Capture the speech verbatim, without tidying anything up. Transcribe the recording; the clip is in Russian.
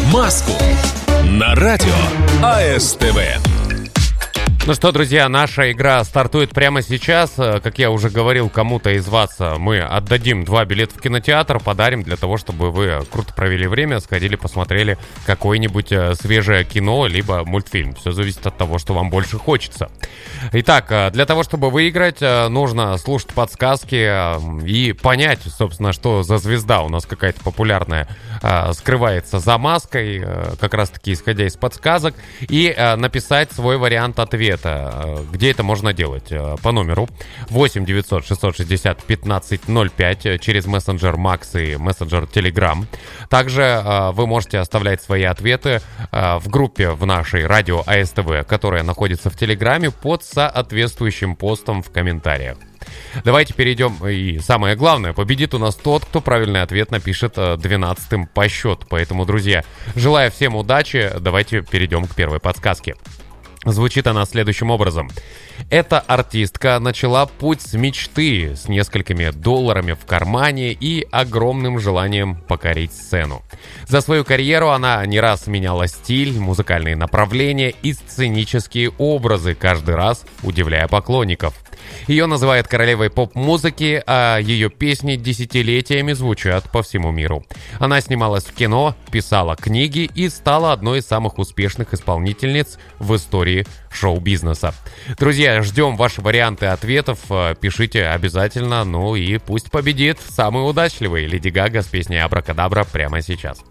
маску» на радио АСТВ. Ну что, друзья, наша игра стартует прямо сейчас. Как я уже говорил, кому-то из вас мы отдадим два билета в кинотеатр, подарим для того, чтобы вы круто провели время, сходили, посмотрели какое-нибудь свежее кино, либо мультфильм. Все зависит от того, что вам больше хочется. Итак, для того, чтобы выиграть, нужно слушать подсказки и понять, собственно, что за звезда у нас какая-то популярная скрывается за маской, как раз-таки исходя из подсказок, и написать свой вариант ответа. Где это можно делать? По номеру восемь девятьсот шестьсот шестьдесят пятнадцать ноль пять через мессенджер Макс и мессенджер Telegram. Также вы можете оставлять свои ответы в группе в нашей радио АСТВ, которая находится в Телеграме, под соответствующим постом в комментариях. Давайте перейдем, и самое главное, победит у нас тот, кто правильный ответ напишет двенадцатым по счету. Поэтому, друзья, желаю всем удачи, давайте перейдем к первой подсказке. Звучит она следующим образом. Эта артистка начала путь с мечты, с несколькими долларами в кармане и огромным желанием покорить сцену. За свою карьеру она не раз меняла стиль, музыкальные направления и сценические образы, каждый раз удивляя поклонников. Ее называют королевой поп-музыки, а ее песни десятилетиями звучат по всему миру. Она снималась в кино, писала книги и стала одной из самых успешных исполнительниц в истории шоу-бизнеса. Друзья, ждем ваши варианты ответов, пишите обязательно, ну и пусть победит самый удачливый Леди Гага с песней «Абракадабра» прямо сейчас.